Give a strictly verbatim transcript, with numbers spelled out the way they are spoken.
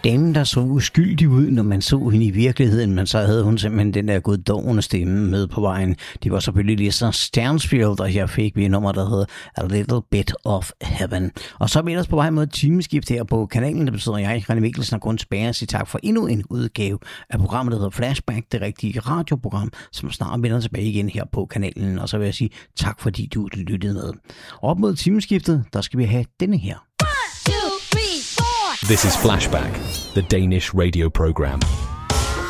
stemme, der så uskyldig ud, når man så hende i virkeligheden, men så havde hun simpelthen den der goddovne stemme med på vejen. Det var selvfølgelig Lisa Stansfield, og her fik vi et nummer, der hedder A Little Bit of Heaven. Og så er vi ellers på vej mod et timeskift her på kanalen. Det betyder, at jeg, René Mikkelsen, er kun tilbage og sige tak for endnu en udgave af programmet, der hedder Flashback, det rigtige radioprogram, som snart vender tilbage igen her på kanalen. Og så vil jeg sige tak, fordi du lyttede med. Op mod timeskiftet, der skal vi have denne her. This is Flashback, the Danish radio program.